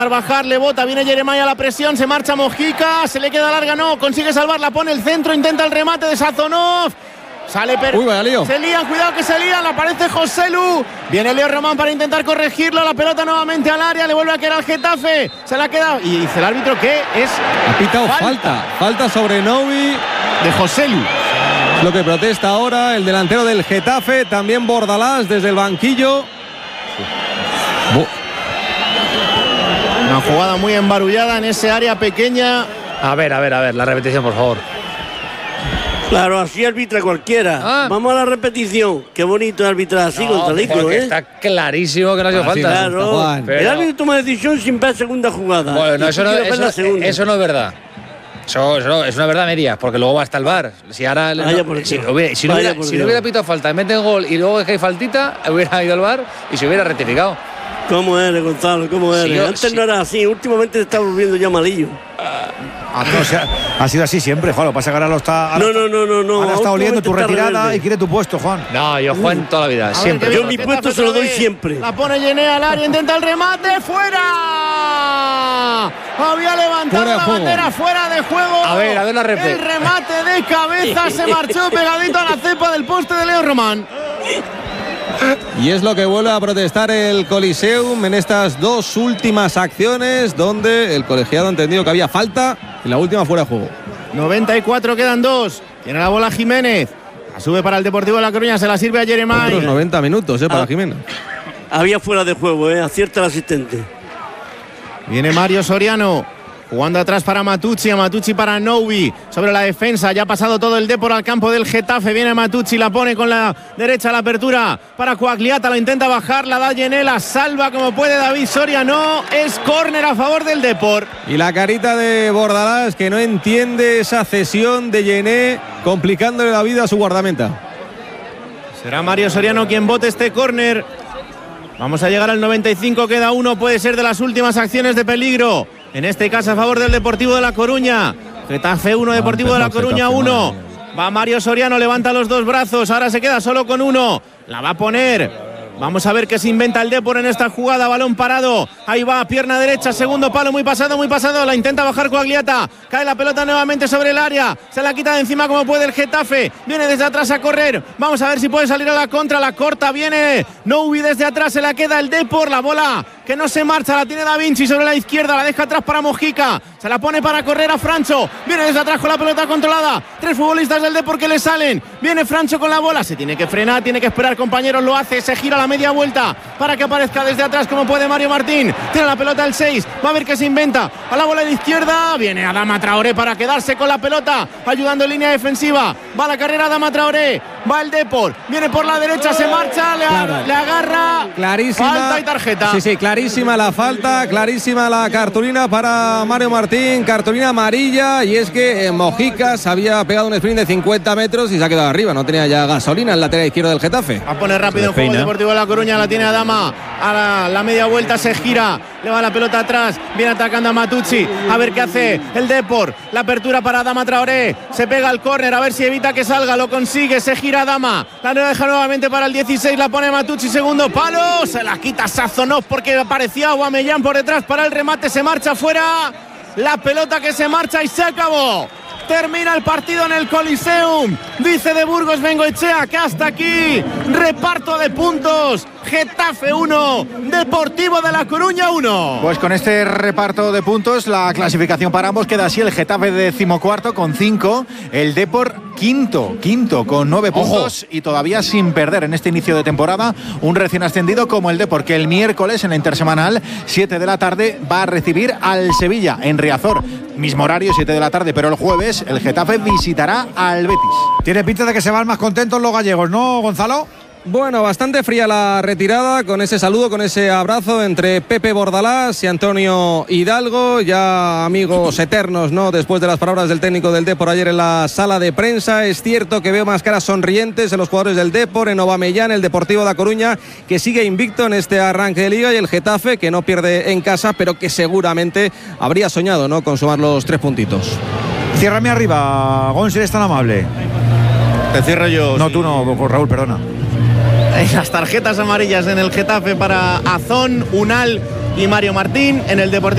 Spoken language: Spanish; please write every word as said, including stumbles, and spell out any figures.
bajar, le bota, viene Jeremiah a la presión, se marcha Mojica, se le queda larga, no, consigue salvarla, pone el centro, intenta el remate de Sazonov, sale per... Uy, vaya lío. Se lían, cuidado que se lían, aparece Joselu, viene Leo Román para intentar corregirlo, la pelota nuevamente al área, le vuelve a quedar al Getafe, se la queda, y dice el árbitro que es... Ha pitado falta, falta, falta sobre Novi de Joselu. Lo que protesta ahora el delantero del Getafe, también Bordalás desde el banquillo. Sí. Una jugada muy embarullada en ese área pequeña. A ver, a ver, a ver, la repetición, por favor. Claro, así arbitra cualquiera. Ah. Vamos a la repetición. Qué bonito arbitrar así, no, Gonzalico, ¿eh? Está clarísimo que no ha sido falta. Claro. Pero... El árbitro toma decisión sin ver segunda jugada. Bueno, no, eso, no, eso, eso no es verdad. Eso, eso es una verdad media, porque luego va hasta el V A R. Si ahora no, si, hubiera, si, no hubiera, si no hubiera pitado falta, mete el gol y luego es que hay faltita, hubiera ido al V A R y se hubiera rectificado. ¿Cómo eres, Gonzalo? ¿Cómo eres? Sí, yo, Antes sí. no era así, últimamente te está volviendo ya malillo. Ah, no, o sea, ha sido así siempre, Juan. Lo que pasa es que ahora lo está. Ahora, no, no, no, no, no. Ahora está oliendo tu retirada y quiere tu puesto, Juan. No, yo Juan toda la vida, siempre. Ver, yo mi puesto se lo doy siempre. La pone Yenea al área, intenta el remate, fuera. Había levantado la bandera, fuera de juego. A ver, a ver la repre. El remate de cabeza se marchó pegadito a la cepa del poste de Leo Román. Y es lo que vuelve a protestar el Coliseum en estas dos últimas acciones, donde el colegiado ha entendido que había falta y la última fuera de juego. noventa y cuatro, quedan dos. Tiene la bola Jiménez. La sube para el Deportivo de La Coruña, se la sirve a Jeremiah. Otros noventa minutos, eh, para ah, Jiménez. Había fuera de juego, eh, acierta el asistente. Viene Mario Soriano. Jugando atrás para Matucci, a Matucci para Novi. Sobre la defensa, ya ha pasado todo el Depor al campo del Getafe. Viene Matucci, la pone con la derecha a la apertura para Coagliata. Lo intenta bajar, la da Yenela. Salva como puede David Soria. No, es córner a favor del Depor. Y la carita de Bordalás, que no entiende esa cesión de Yené, complicándole la vida a su guardameta. Será Mario Soriano quien bote este córner. Vamos a llegar al noventa y cinco, queda uno. Puede ser de las últimas acciones de peligro. En este caso a favor del Deportivo de La Coruña. Getafe uno, Deportivo de La Coruña uno. Va Mario Soriano, levanta los dos brazos. Ahora se queda solo con uno. La va a poner. Vamos a ver qué se inventa el Depor en esta jugada. Balón parado. Ahí va, pierna derecha, segundo palo, muy pasado, muy pasado. La intenta bajar Coagliata. Cae la pelota nuevamente sobre el área. Se la quita de encima como puede el Getafe. Viene desde atrás a correr. Vamos a ver si puede salir a la contra. La corta, viene Novi desde atrás. Se la queda el Depor. La bola que no se marcha, la tiene Da Vinci sobre la izquierda. La deja atrás para Mojica. Se la pone para correr a Francho. Viene desde atrás con la pelota controlada. Tres futbolistas del Depor que le salen. Viene Francho con la bola. Se tiene que frenar, tiene que esperar, compañeros. Lo hace. Se gira la media vuelta para que aparezca desde atrás como puede Mario Martín. Tiene la pelota el seis, va a ver qué se inventa. A la bola de izquierda, viene Adama Traoré para quedarse con la pelota, ayudando en línea defensiva. Va la carrera Adama Traoré, va el Depor, viene por la derecha, se marcha, le, claro. le agarra. Clarísima. Falta y tarjeta. Sí, sí, clarísima la falta, clarísima la cartulina para Mario Martín, cartulina amarilla. Y es que eh, Mojica se había pegado un sprint de cincuenta metros y se ha quedado arriba, no tenía ya gasolina el lateral izquierdo del Getafe. Va a poner rápido en juego Deportivo de La Coruña. La tiene Adama, a la, la media vuelta se gira, le va la pelota atrás, viene atacando a Matucci, a ver qué hace el Depor, la apertura para Adama Traoré, se pega al córner, a ver si evita que salga, lo consigue, se gira Adama, la deja nuevamente para el dieciséis, la pone Matucci, segundo palo, se la quita Sazonov porque aparecía Aubameyang por detrás para el remate, se marcha fuera, la pelota que se marcha y se acabó. Termina el partido en el Coliseum. Dice de Burgos Bengoechea que hasta aquí reparto de puntos. Getafe uno, Deportivo de La Coruña uno. Pues con este reparto de puntos la clasificación para ambos queda así: el Getafe decimocuarto con cinco, el Depor quinto, quinto con nueve puntos. Ojo. Y todavía sin perder en este inicio de temporada un recién ascendido como el Depor, que el miércoles en la intersemanal siete de la tarde va a recibir al Sevilla en Riazor. Mismo horario, siete de la tarde, pero el jueves el Getafe visitará al Betis. Tiene pinta de que se van más contentos los gallegos, ¿no, Gonzalo? Bueno, bastante fría la retirada, con ese saludo, con ese abrazo entre Pepe Bordalás y Antonio Hidalgo, ya amigos eternos, ¿no? Después de las palabras del técnico del Depor ayer en la sala de prensa. Es cierto que veo más caras sonrientes en los jugadores del Depor, en Aubameyang, el Deportivo de La Coruña, que sigue invicto en este arranque de liga, y el Getafe, que no pierde en casa, pero que seguramente habría soñado, ¿no?, con sumar los tres puntitos. Ciérrame arriba, Gon, si eres tan amable. Te cierro yo. No, sí. tú no, Raúl, perdona. Las tarjetas amarillas en el Getafe para Azón, Unal y Mario Martín. En el Deportivo